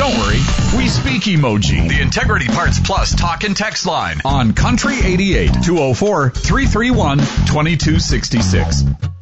Don't worry, we speak emoji. The Integrity Parts Plus talk and text line On Country 88, 204-331-2266.